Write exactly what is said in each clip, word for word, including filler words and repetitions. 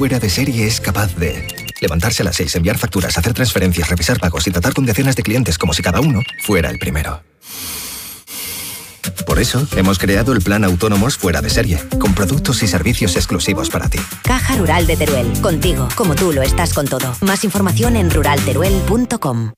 fuera de serie es capaz de levantarse a las seis, enviar facturas, hacer transferencias, revisar pagos y tratar con decenas de clientes como si cada uno fuera el primero. Por eso, hemos creado el plan Autónomos Fuera de Serie, con productos y servicios exclusivos para ti. Caja Rural de Teruel, contigo, como tú lo estás con todo. Más información en rural teruel punto com.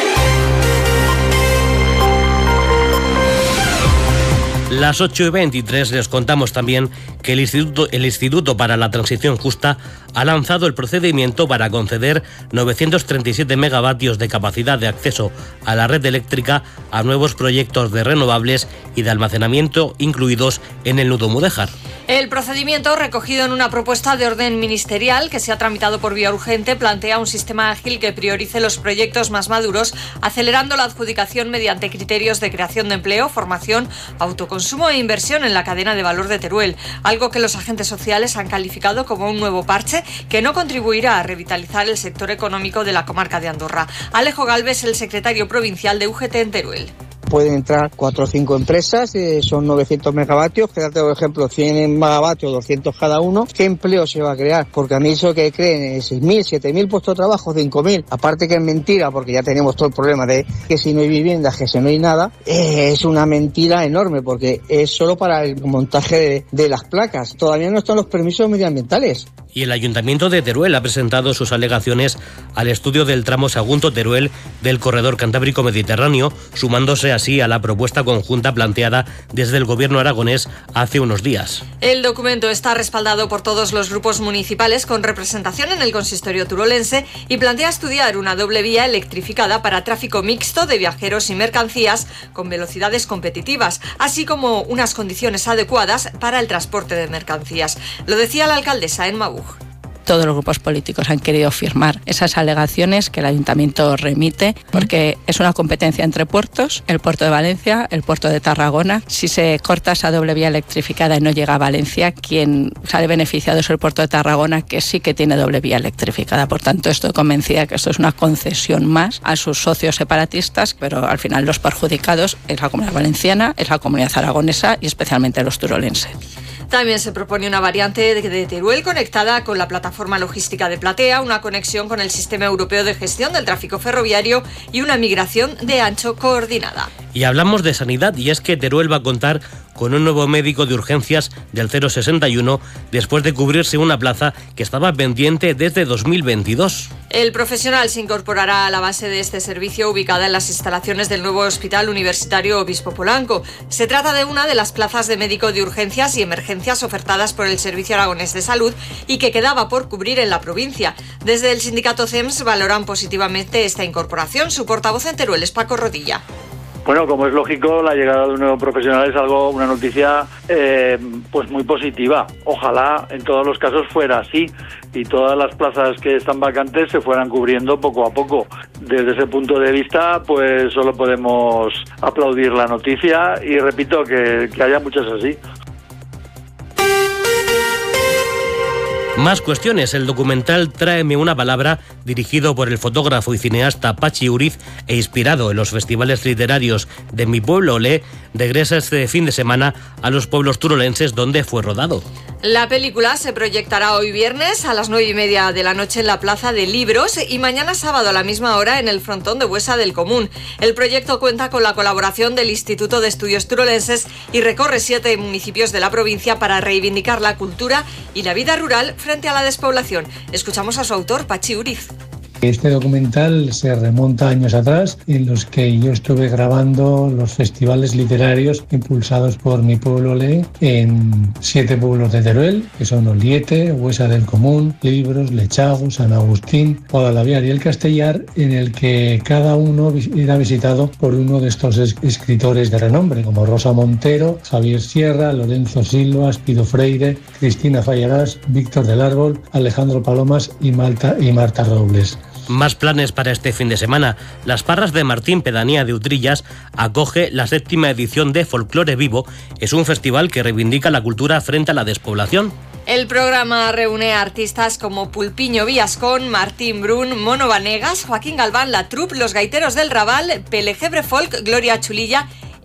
Las ocho y veintitrés les contamos también que el Instituto, el Instituto para la Transición Justa ha lanzado el procedimiento para conceder novecientos treinta y siete megavatios de capacidad de acceso a la red eléctrica a nuevos proyectos de renovables y de almacenamiento incluidos en el nudo Mudéjar. El procedimiento, recogido en una propuesta de orden ministerial que se ha tramitado por vía urgente, plantea un sistema ágil que priorice los proyectos más maduros, acelerando la adjudicación mediante criterios de creación de empleo, formación, autoconsumo e inversión en la cadena de valor de Teruel, algo que los agentes sociales han calificado como un nuevo parche que no contribuirá a revitalizar el sector económico de la comarca de Andorra. Alejo Galvez, el secretario provincial de U G T en Teruel. Pueden entrar cuatro o cinco empresas, eh, son novecientos megavatios, quédate por ejemplo cien megavatios, doscientos cada uno. ¿Qué empleo se va a crear? Porque a mí eso que creen seis mil, siete mil puestos de trabajo, cinco mil, aparte que es mentira porque ya tenemos todo el problema de que si no hay viviendas, que si no hay nada, eh, es una mentira enorme porque es solo para el montaje de, de las placas. Todavía no están los permisos medioambientales. Y el Ayuntamiento de Teruel ha presentado sus alegaciones al estudio del tramo Sagunto-Teruel del Corredor Cantábrico Mediterráneo, sumándose así a la propuesta conjunta planteada desde el Gobierno aragonés hace unos días. El documento está respaldado por todos los grupos municipales con representación en el consistorio turolense y plantea estudiar una doble vía electrificada para tráfico mixto de viajeros y mercancías con velocidades competitivas, así como unas condiciones adecuadas para el transporte de mercancías. Lo decía la alcaldesa en Mabuj. Todos los grupos políticos han querido firmar esas alegaciones que el Ayuntamiento remite, porque es una competencia entre puertos, el puerto de Valencia, el puerto de Tarragona. Si se corta esa doble vía electrificada y no llega a Valencia, quien sale beneficiado es el puerto de Tarragona, que sí que tiene doble vía electrificada. Por tanto, estoy convencida que esto es una concesión más a sus socios separatistas, pero al final los perjudicados es la Comunidad Valenciana, es la Comunidad Aragonesa y especialmente los turolenses. También se propone una variante de Teruel conectada con la plataforma logística de Platea, una conexión con el Sistema Europeo de Gestión del Tráfico Ferroviario y una migración de ancho coordinada. Y hablamos de sanidad, y es que Teruel va a contar con un nuevo médico de urgencias del cero sesenta y uno después de cubrirse una plaza que estaba pendiente desde dos mil veintidós. El profesional se incorporará a la base de este servicio ubicada en las instalaciones del nuevo Hospital Universitario Obispo Polanco. Se trata de una de las plazas de médico de urgencias y emergencias ofertadas por el Servicio Aragonés de Salud y que quedaba por cubrir en la provincia. Desde el sindicato C E M S valoran positivamente esta incorporación. Su portavoz en Teruel es Paco Rodilla. Bueno, como es lógico, la llegada de un nuevo profesional es algo, una noticia eh, pues muy positiva. Ojalá en todos los casos fuera así y todas las plazas que están vacantes se fueran cubriendo poco a poco. Desde ese punto de vista, pues solo podemos aplaudir la noticia y repito que, que haya muchas así. Más cuestiones. El documental Tráeme una palabra, dirigido por el fotógrafo y cineasta Pachi Uriz e inspirado en los festivales literarios de Mi Pueblo Lee, regresa este fin de semana a los pueblos turolenses donde fue rodado. La película se proyectará hoy viernes a las nueve y media de la noche en la Plaza de Libros y mañana sábado a la misma hora en el frontón de Buesa del Común. El proyecto cuenta con la colaboración del Instituto de Estudios Turolenses y recorre siete municipios de la provincia para reivindicar la cultura y la vida rural frente a la despoblación. Escuchamos a su autor, Pachi Uriz. Este documental se remonta años atrás, en los que yo estuve grabando los festivales literarios impulsados por Mi Pueblo Lee en siete pueblos de Teruel, que son Oliete, Buesa del Común, Libros, Lechago, San Agustín, Guadalaviar y El Castellar, en el que cada uno era visitado por uno de estos escritores de renombre, como Rosa Montero, Javier Sierra, Lorenzo Silva, Espido Freire, Cristina Fallarás, Víctor del Árbol, Alejandro Palomas y, Malta, y Marta Robles. Más planes para este fin de semana. Las Parras de Martín, pedanía de Utrillas, acoge la séptima edición de Folclore Vivo. Es un festival que reivindica la cultura frente a la despoblación. El programa reúne a artistas como Pulpiño Villascón, Martín Brun, Mono Vanegas, Joaquín Galván, La Troupe, Los Gaiteros del Raval, Pelejebre Folk, Gloria Chulilla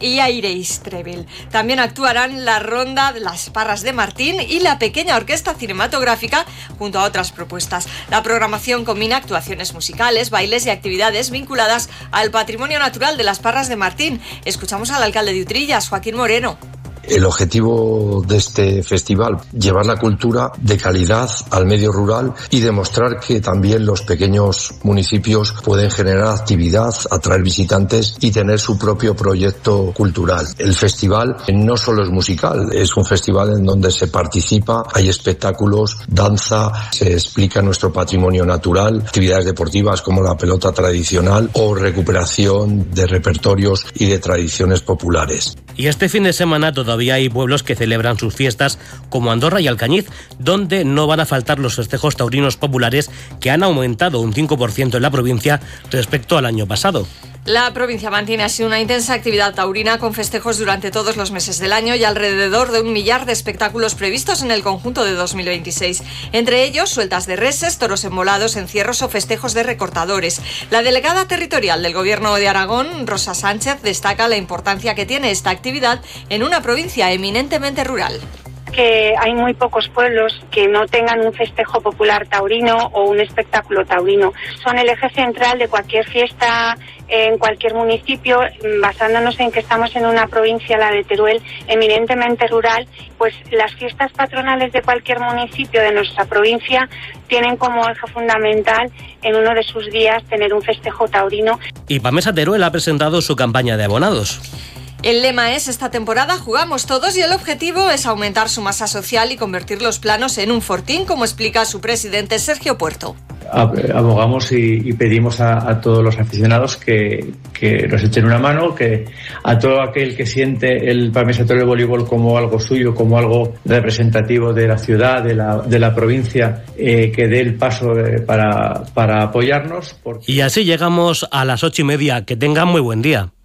y Aireis Treville. También actuarán la Ronda de las Parras de Martín y la Pequeña Orquesta Cinematográfica, junto a otras propuestas. La programación combina actuaciones musicales, bailes y actividades vinculadas al patrimonio natural de las Parras de Martín. Escuchamos al alcalde de Utrillas, Joaquín Moreno. El objetivo de este festival, llevar la cultura de calidad al medio rural y demostrar que también los pequeños municipios pueden generar actividad, atraer visitantes y tener su propio proyecto cultural. El festival no solo es musical, es un festival en donde se participa, hay espectáculos, danza, se explica nuestro patrimonio natural, actividades deportivas como la pelota tradicional o recuperación de repertorios y de tradiciones populares. Y este fin de semana todavía hay pueblos que celebran sus fiestas, como Andorra y Alcañiz, donde no van a faltar los festejos taurinos populares, que han aumentado un cinco por ciento en la provincia respecto al año pasado. La provincia mantiene así una intensa actividad taurina con festejos durante todos los meses del año y alrededor de un millar de espectáculos previstos en el conjunto de dos mil veintiséis. Entre ellos, sueltas de reses, toros enmolados, encierros o festejos de recortadores. La delegada territorial del Gobierno de Aragón, Rosa Sánchez, destaca la importancia que tiene esta actividad en una provincia eminentemente rural. Que hay muy pocos pueblos que no tengan un festejo popular taurino o un espectáculo taurino. Son el eje central de cualquier fiesta en cualquier municipio, basándonos en que estamos en una provincia, la de Teruel, eminentemente rural, pues las fiestas patronales de cualquier municipio de nuestra provincia tienen como eje fundamental en uno de sus días tener un festejo taurino. Y Pamesa Teruel ha presentado su campaña de abonados. El lema es: esta temporada jugamos todos, y el objetivo es aumentar su masa social y convertir los planos en un fortín, como explica su presidente Sergio Puerto. Abogamos y, y pedimos a, a todos los aficionados que, que nos echen una mano, que a todo aquel que siente el Pamesa Teruel Voleibol como algo suyo, como algo representativo de la ciudad, de la, de la provincia, eh, que dé el paso eh, para, para apoyarnos. Porque... Y así llegamos a las ocho y media. Que tengan muy buen día.